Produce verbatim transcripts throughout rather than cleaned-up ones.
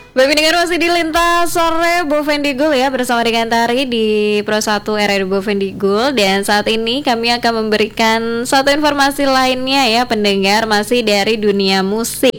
Baik pendengar, masih di Lintas Sore Bovendigul ya, bersama dengan Tari di Pro satu R R Bovendigul. Dan saat ini kami akan memberikan satu informasi lainnya ya pendengar, masih dari dunia musik.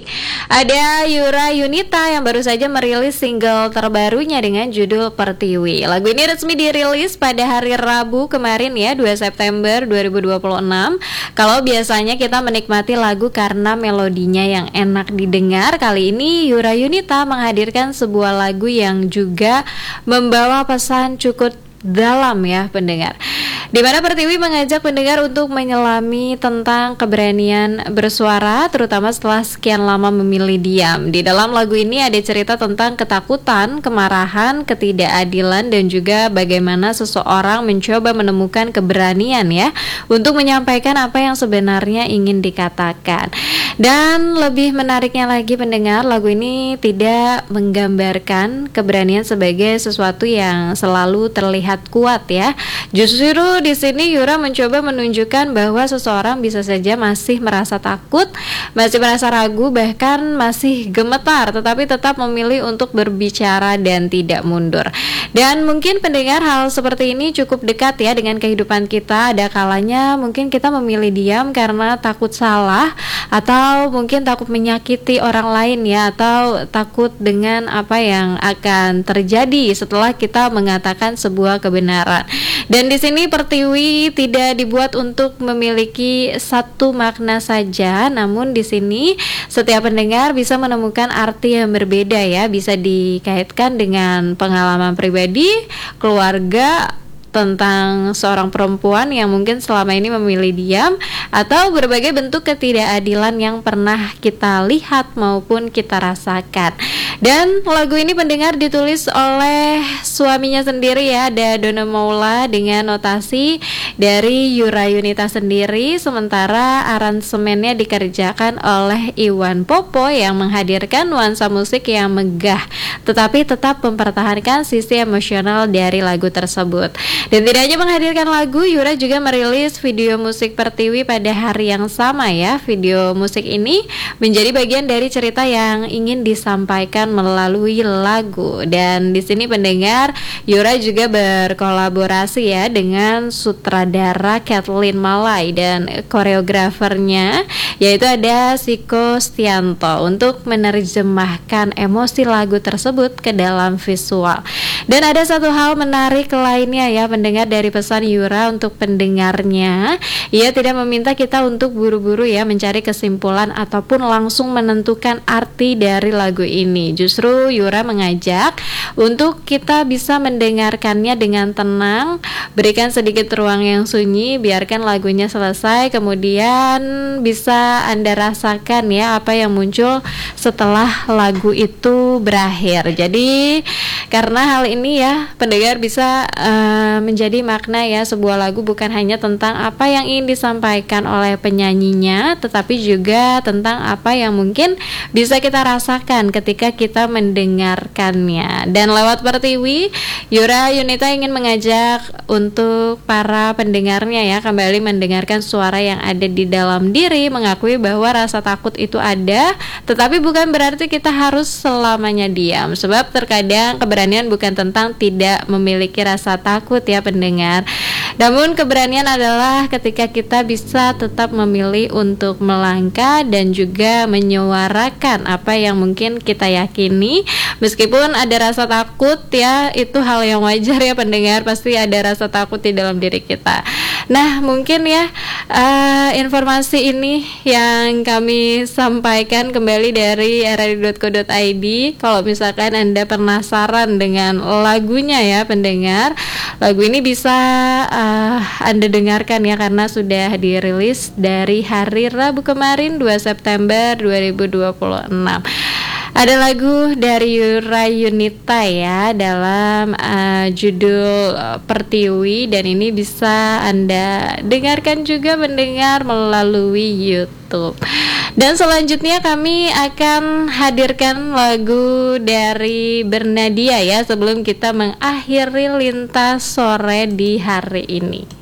Ada Yura Yunita yang baru saja merilis single terbarunya dengan judul Pertiwi. Lagu ini resmi dirilis pada hari Rabu kemarin ya, dua September dua ribu dua puluh enam. Kalau biasanya kita menikmati lagu karena melodinya yang enak didengar, kali ini Yura Yunita menghadirkan sebuah lagu yang juga membawa pesan cukup dalam ya pendengar, di mana Pertiwi mengajak pendengar untuk menyelami tentang keberanian bersuara, terutama setelah sekian lama memilih diam. Di dalam lagu ini ada cerita tentang ketakutan, kemarahan, ketidakadilan, dan juga bagaimana seseorang mencoba menemukan keberanian ya untuk menyampaikan apa yang sebenarnya ingin dikatakan. Dan lebih menariknya lagi pendengar, lagu ini tidak menggambarkan keberanian sebagai sesuatu yang selalu terlihat kuat ya. Justru di sini Yura mencoba menunjukkan bahwa seseorang bisa saja masih merasa takut, masih merasa ragu, bahkan masih gemetar, tetapi tetap memilih untuk berbicara dan tidak mundur. Dan mungkin pendengar, hal seperti ini cukup dekat ya dengan kehidupan kita. Ada kalanya mungkin kita memilih diam karena takut salah, atau mungkin takut menyakiti orang lain ya, atau takut dengan apa yang akan terjadi setelah kita mengatakan sebuah kebenaran. Dan di sini Pertiwi tidak dibuat untuk memiliki satu makna saja, namun di sini setiap pendengar bisa menemukan arti yang berbeda ya, bisa dikaitkan dengan pengalaman pribadi, keluarga, tentang seorang perempuan yang mungkin selama ini memilih diam, atau berbagai bentuk ketidakadilan yang pernah kita lihat maupun kita rasakan. Dan lagu ini pendengar ditulis oleh suaminya sendiri ya, ada Dona Maula, dengan notasi dari Yura Yunita sendiri, sementara aransemennya dikerjakan oleh Iwan Popo yang menghadirkan nuansa musik yang megah tetapi tetap mempertahankan sisi emosional dari lagu tersebut. Dan tidak hanya menghadirkan lagu, Yura juga merilis video musik Pertiwi pada hari yang sama ya. Video musik ini menjadi bagian dari cerita yang ingin disampaikan melalui lagu. Dan di sini pendengar, Yura juga berkolaborasi ya dengan sutradara Kathleen Malay dan koreografernya yaitu ada Siko Stianto untuk menerjemahkan emosi lagu tersebut ke dalam visual. Dan ada satu hal menarik lainnya ya pendengar dari pesan Yura untuk pendengarnya. Ia tidak meminta kita untuk buru-buru ya mencari kesimpulan ataupun langsung menentukan arti dari lagu ini. Justru Yura mengajak untuk kita bisa mendengarkannya dengan tenang, berikan sedikit ruang yang sunyi, biarkan lagunya selesai, kemudian bisa Anda rasakan ya apa yang muncul setelah lagu itu berakhir. Jadi karena hal ini ya pendengar bisa uh, menjadi makna ya, sebuah lagu bukan hanya tentang apa yang ingin disampaikan oleh penyanyinya, tetapi juga tentang apa yang mungkin bisa kita rasakan ketika kita mendengarkannya. Dan lewat Pertiwi, Yura Yunita ingin mengajak untuk para pendengarnya ya kembali mendengarkan suara yang ada di dalam diri, mengakui bahwa rasa takut itu ada, tetapi bukan berarti kita harus selamanya diam. Sebab terkadang keberanian bukan tentang tidak memiliki rasa takut ya pendengar, namun keberanian adalah ketika kita bisa tetap memilih untuk melangkah dan juga menyuarakan apa yang mungkin kita yakini. Meskipun ada rasa takut ya, itu hal yang wajar ya pendengar, pasti ada rasa takut di dalam diri kita. Nah mungkin ya uh, informasi ini yang kami sampaikan kembali dari r r i dot co dot i d. Kalau misalkan Anda penasaran dengan lagunya ya pendengar, lagu ini bisa uh, Anda dengarkan ya karena sudah dirilis dari hari Rabu kemarin dua September dua ribu dua puluh enam. Ada lagu dari Yura Yunita ya dalam uh, judul uh, Pertiwi, dan ini bisa Anda dengarkan juga mendengar melalui YouTube. Dan selanjutnya kami akan hadirkan lagu dari Bernadia ya sebelum kita mengakhiri Lintas Sore di hari ini.